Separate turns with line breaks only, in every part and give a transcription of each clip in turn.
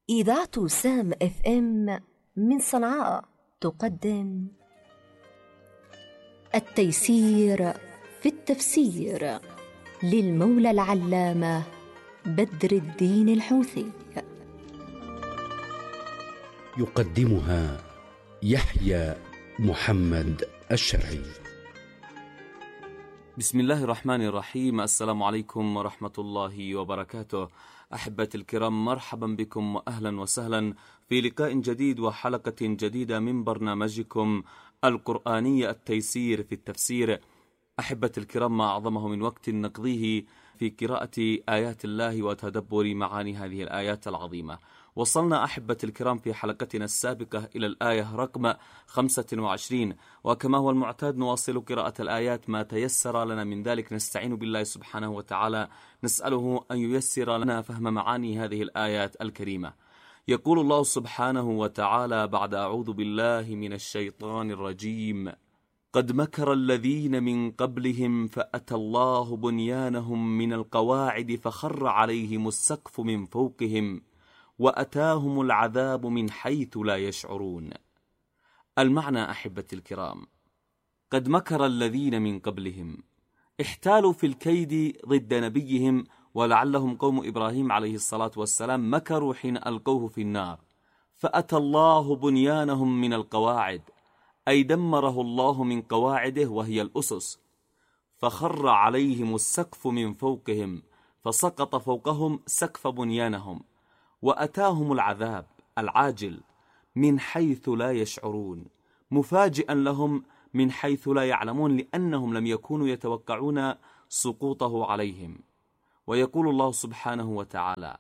إذاعة سام اف ام من صنعاء تقدم التيسير في التفسير للمولى العلامة بدر الدين الحوثي.
يقدمها يحيى محمد الشرعي.
بسم الله الرحمن الرحيم. السلام عليكم ورحمة الله وبركاته. أحبتي الكرام، مرحبا بكم وأهلا وسهلا في لقاء جديد وحلقة جديدة من برنامجكم القرآني التيسير في التفسير. أحبتي الكرام، ما أعظمه من وقت نقضيه في قراءة آيات الله وتدبر معاني هذه الآيات العظيمة. وصلنا أحبتي الكرام في حلقتنا السابقة إلى الآية رقم 25، وكما هو المعتاد نواصل قراءة الآيات ما تيسر لنا من ذلك. نستعين بالله سبحانه وتعالى، نسأله أن ييسر لنا فهم معاني هذه الآيات الكريمة. يقول الله سبحانه وتعالى بعد أعوذ بالله من الشيطان الرجيم: قد مكر الذين من قبلهم فأتى الله بنيانهم من القواعد فخر عليهم السقف من فوقهم وأتاهم العذاب من حيث لا يشعرون. المعنى أحبتي الكرام: قد مكر الذين من قبلهم، احتالوا في الكيد ضد نبيهم، ولعلهم قوم إبراهيم عليه الصلاة والسلام مكروا حين ألقوه في النار. فأتى الله بنيانهم من القواعد، أي دمره الله من قواعده وهي الأسس، فخر عليهم السقف من فوقهم، فسقط فوقهم سقف بنيانهم، وأتاهم العذاب العاجل من حيث لا يشعرون، مفاجئا لهم من حيث لا يعلمون، لأنهم لم يكونوا يتوقعون سقوطه عليهم. ويقول الله سبحانه وتعالى: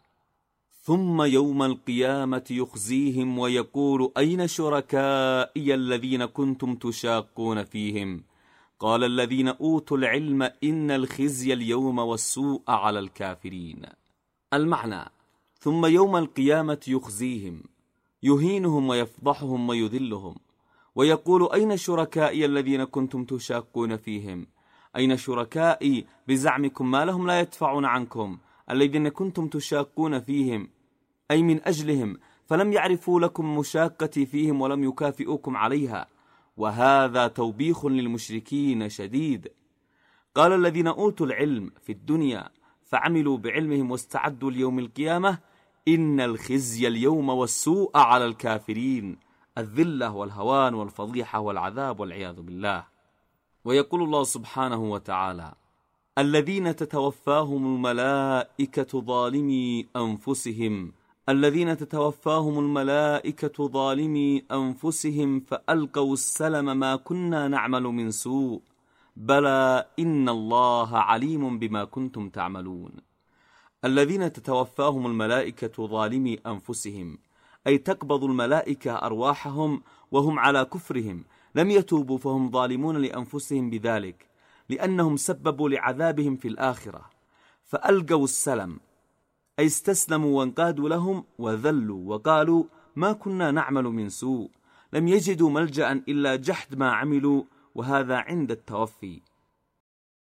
ثم يوم القيامة يخزيهم ويقول أين شركائي الذين كنتم تشاقون فيهم؟ قال الذين أوتوا العلم إن الخزي اليوم والسوء على الكافرين. المعنى: ثم يوم القيامة يخزيهم، يهينهم ويفضحهم ويذلهم، ويقول أين شركائي الذين كنتم تشاقون فيهم؟ أين شركائي بزعمكم ما لهم لا يدفعون عنكم، الذين كنتم تشاقون فيهم، أي من أجلهم، فلم يعرفوا لكم مشاقتي فيهم ولم يكافئوكم عليها. وهذا توبيخ للمشركين شديد. قال الذين أوتوا العلم في الدنيا فعملوا بعلمهم واستعدوا ليوم القيامة إن الخزي اليوم والسوء على الكافرين، الذلة والهوان والفضيحة والعذاب والعياذ بالله. ويقول الله سبحانه وتعالى: الذين تتوفاهم الملائكة ظالمي أنفسهم، الذين تتوفاهم الملائكة ظالمي أنفسهم فألقوا السلم ما كنا نعمل من سوء بلى إن الله عليم بما كنتم تعملون. الذين تتوفاهم الملائكة ظالمي أنفسهم، أي تقبض الملائكة أرواحهم وهم على كفرهم، لم يتوبوا، فهم ظالمون لأنفسهم بذلك، لأنهم سببوا لعذابهم في الآخرة. فألقوا السلم، أي استسلموا وانقادوا لهم وذلوا وقالوا ما كنا نعمل من سوء، لم يجدوا ملجأ إلا جحد ما عملوا، وهذا عند التوفي.